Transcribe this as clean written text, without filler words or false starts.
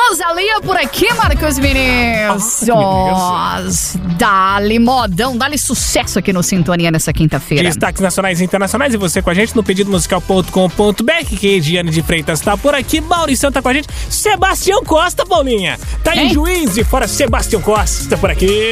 Rosalia por aqui, Marcos Vinícius. Dá-lhe modão, dá-lhe sucesso aqui no Sintonia nessa quinta-feira. Destaques nacionais e internacionais, e você com a gente no pedidomusical.com.br. que Ediane de Freitas tá por aqui, Maurição tá com a gente, Sebastião Costa, Paulinha, tá em Juiz de Fora, Sebastião Costa por aqui.